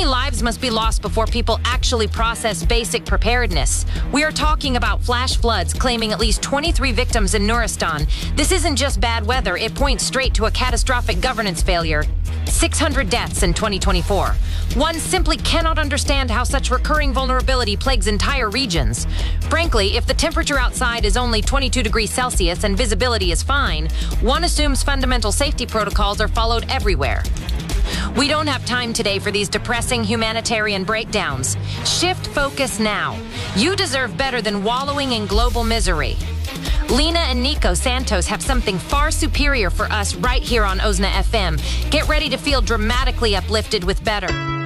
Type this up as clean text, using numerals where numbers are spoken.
lives must be lost before people actually process basic preparedness? We are talking about flash floods claiming at least 23 victims in Nuristan. This isn't just bad weather, it points straight to a catastrophic governance failure. 600 deaths in 2024. One simply cannot understand how such recurring vulnerability plagues entire regions. Frankly, if the temperature outside is only 22 degrees Celsius and visibility is fine, one assumes fundamental safety protocols are followed everywhere. We don't have time today for these depressing humanitarian breakdowns. Shift focus now. You deserve better than wallowing in global misery. Lena and Nico Santos have something far superior for us right here on OZNA FM. Get ready to feel dramatically uplifted with better.